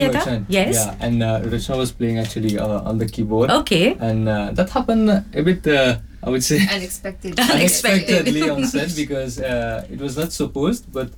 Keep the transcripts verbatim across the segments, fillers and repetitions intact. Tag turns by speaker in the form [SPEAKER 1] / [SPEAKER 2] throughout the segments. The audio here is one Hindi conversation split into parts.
[SPEAKER 1] Merchant.
[SPEAKER 2] Yes.
[SPEAKER 1] Yeah, and uh, Rachna was playing actually uh, on the keyboard.
[SPEAKER 2] Okay.
[SPEAKER 1] And uh, that happened a bit, uh, I would say,
[SPEAKER 3] Unexpected.
[SPEAKER 1] unexpectedly on set because uh, it was not supposed, but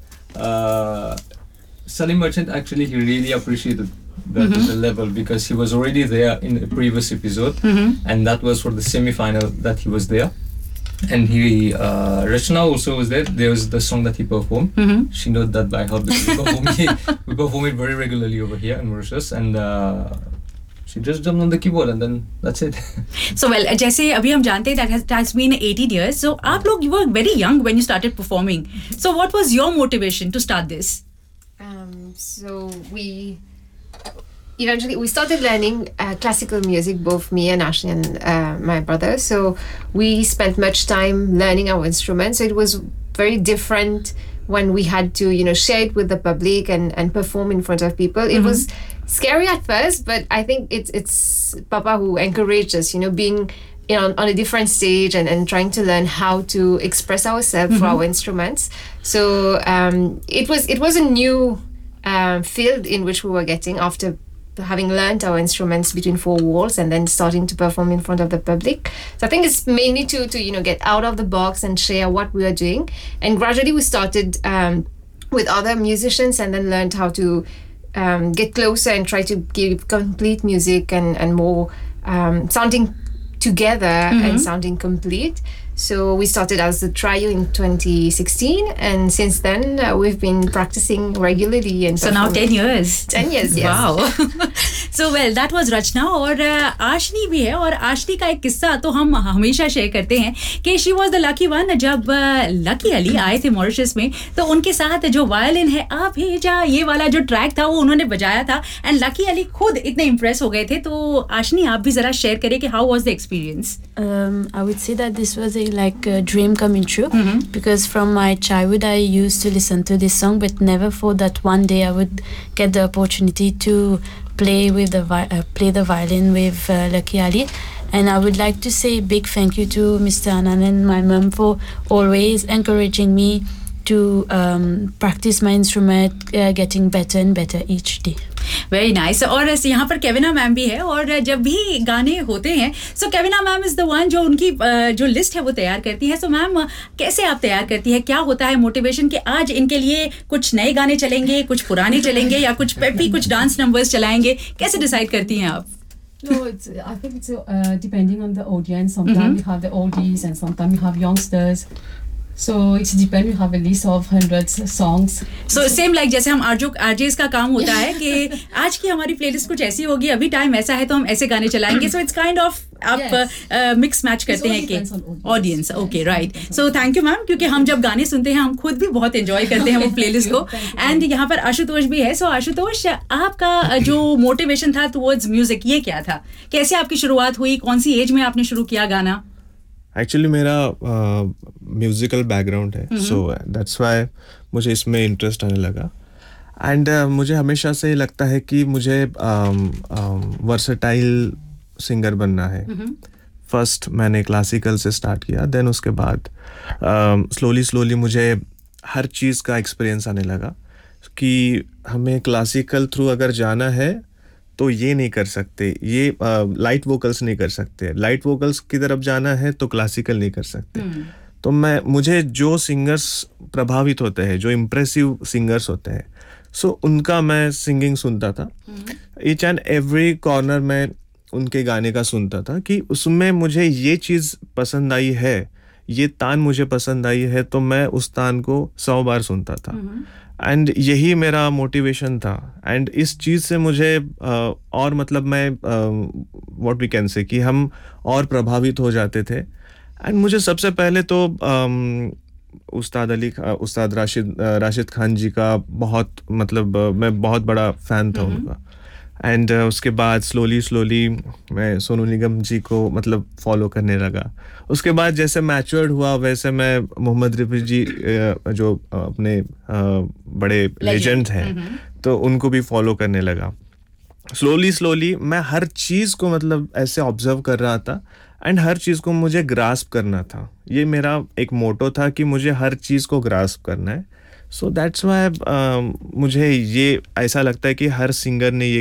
[SPEAKER 1] uh, Salim Merchant actually he really appreciated the,
[SPEAKER 2] Mm-hmm.
[SPEAKER 1] the level because he was already there in the previous episode,
[SPEAKER 2] Mm-hmm.
[SPEAKER 1] and that was for the semi-final that he was there. And he, uh, Rachna also was there. There was the song that he performed.
[SPEAKER 2] Mm-hmm.
[SPEAKER 1] She knows that by heart because we perform it, we perform it very regularly over here in Mauritius, and uh, she just jumped on the keyboard, and then that's it.
[SPEAKER 2] So well, जैसे अभी हम जानते हैं that has, has been eighteen years. So आप लोग you were very young when you started performing. So what was your motivation to start this?
[SPEAKER 3] Um, so we eventually we started learning uh, classical music, both me and Ashley and uh, my brother. So we spent much time learning our instruments. So it was very different when we had to, you know, share it with the public and, and perform in front of people. It
[SPEAKER 2] Mm-hmm.
[SPEAKER 3] was scary at first, but I think it's it's Papa who encouraged us, you know, being you know, on, on a different stage and, and trying to learn how to express ourselves through our instruments. So um, it was it was a new um, field in which we were getting after having learned our instruments between four walls and then starting to perform in front of the public. So I think it's mainly to to you know get out of the box and share what we are doing. And gradually we started um, with other musicians and then learned how to um, get closer and try to give complete music and and more um, sounding together and sounding complete. So we started as a trio in twenty sixteen, and since then uh, we've been practicing regularly. And
[SPEAKER 2] So now ten years.
[SPEAKER 3] ten years, yes.
[SPEAKER 2] Wow. So well, that was Rachna और uh, आशनी भी है और आशनी का एक किस्सा तो हम हमेशा शेयर करते हैं कि she was the lucky one. जब लकी uh, अली आए थे मॉरिशस में तो उनके साथ जो वायलिन है आ भेजा ये वाला जो ट्रैक था वो उन्होंने बजाया था एंड लकी अली खुद इतने इम्प्रेस हो गए थे. तो आशनी आप भी जरा शेयर करें कि how was the experience?
[SPEAKER 4] Um, I would say that this was a, like a dream coming true
[SPEAKER 2] Mm-hmm.
[SPEAKER 4] because from my childhood I used to listen to this song, but never thought that one day I would get the opportunity to play with the vi- uh, play the violin with uh, Lucky Ali. And I would like to say a big thank you to Mister Anand and my mom for always encouraging me to um, practice my instrument, uh, getting better and better each day.
[SPEAKER 2] Very nice. और यहाँ पर केविना मैम भी है और जब भी गाने होते हैं सो केविना मैम इज द वन जो उनकी जो लिस्ट है वो तैयार करती है. सो मैम कैसे आप तैयार करती है, क्या होता है मोटिवेशन कि आज इनके लिए कुछ नए गाने चलेंगे, कुछ पुराने चलेंगे या कुछ पेपी कुछ डांस नंबर्स चलाएंगे, कैसे डिसाइड करती हैं आप?
[SPEAKER 5] No, it's, I think it's uh, depending on the audience. Sometimes
[SPEAKER 2] Mm-hmm.
[SPEAKER 5] you have the oldies and sometimes you have youngsters. So it depends. You have a list of hundreds of songs.
[SPEAKER 2] So same like जैसे हम आरजो आरजेस का काम होता है कि आज की हमारी प्लेलिस्ट कुछ ऐसी होगी, अभी टाइम ऐसा है तो हम ऐसे गाने चलाएंगे. सो इट्स काइंड ऑफ आप मिक्स मैच करते हैं कि audience. Okay right. So thank you ma'am, क्योंकि हम जब गाने सुनते हैं हम खुद भी बहुत एंजॉय करते हैं वो प्लेलिस्ट को. एंड यहाँ पर आशुतोष भी है. सो आशुतोष, आपका जो मोटिवेशन था टुवर्ड्स म्यूजिक ये क्या था, कैसे आपकी शुरुआत हुई, कौन सी एज में आपने शुरू किया गाना?
[SPEAKER 6] एक्चुअली मेरा म्यूज़िकल बैकग्राउंड है, सो दैट्स वाई मुझे इसमें इंटरेस्ट आने लगा. एंड uh, मुझे हमेशा से लगता है कि मुझे वर्सेटाइल सिंगर बनना है. फर्स्ट मैंने क्लासिकल से स्टार्ट किया, देन उसके बाद स्लोली स्लोली मुझे हर चीज़ का एक्सपीरियंस आने लगा कि हमें क्लासिकल थ्रू अगर जाना है तो ये नहीं कर सकते, ये लाइट वोकल्स नहीं कर सकते, लाइट वोकल्स की तरफ जाना है तो क्लासिकल नहीं कर सकते. तो मैं मुझे जो सिंगर्स प्रभावित होते हैं, जो इम्प्रेसिव सिंगर्स होते हैं, सो उनका मैं सिंगिंग सुनता था. ईच एंड एवरी कॉर्नर में उनके गाने का सुनता था कि उसमें मुझे ये चीज़ पसंद आई है, ये तान मुझे पसंद आई है, तो मैं उस तान को सौ बार सुनता था. एंड यही मेरा मोटिवेशन था. एंड इस चीज़ से मुझे uh, और मतलब मैं व्हाट वी कैन से कि हम और प्रभावित हो जाते थे. एंड मुझे सबसे पहले तो um, उस्ताद अली उस्ताद राशिद राशिद खान जी का बहुत मतलब uh, मैं बहुत बड़ा फ़ैन था उनका. एंड uh, उसके बाद स्लोली स्लोली मैं सोनू निगम जी को मतलब फॉलो करने लगा. उसके बाद जैसे मैच्योर्ड हुआ वैसे मैं मोहम्मद रफ़ी जी uh, जो uh, अपने uh, बड़े लेजेंड हैं तो उनको भी फॉलो करने लगा. स्लोली स्लोली मैं हर चीज़ को मतलब ऐसे ऑब्जर्व कर रहा था एंड हर चीज़ को मुझे ग्रास्प करना था. ये मेरा एक मोटो था कि मुझे हर चीज़ को ग्रास्प करना है. सो दैट्स वाई मुझे ये ऐसा लगता है कि हर सिंगर ने ये